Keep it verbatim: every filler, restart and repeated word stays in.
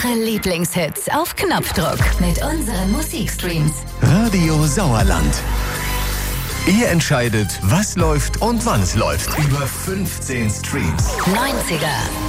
Eure Lieblingshits auf Knopfdruck mit unseren Musikstreams. Radio Sauerland. Ihr entscheidet, was läuft und wann es läuft. Über fünfzehn Streams. neunziger